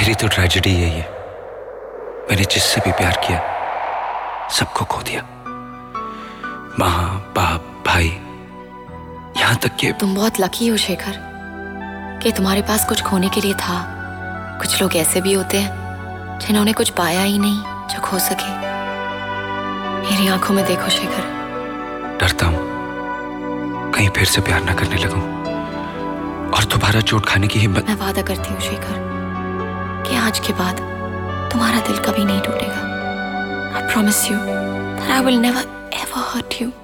मेरी तो ट्रेजेडी यही है, मैंने जिससे भी प्यार किया सबको खो दिया। माँ, बाप, भाई, यहाँ तक कि तुम बहुत लकी हो शेखर कि तुम्हारे पास कुछ खोने के लिए था। कुछ लोग ऐसे भी होते हैं जिन्होंने कुछ पाया ही नहीं जो खो सके। मेरी आंखों में देखो शेखर। डरता हूँ कहीं फिर से प्यार ना करने लगूं और दोबारा चोट खाने की हिम्मत। मैं वादा करती हूँ शेखर कि आज के बाद तुम्हारा दिल कभी नहीं टूटेगा। I promise you that I will never ever hurt you.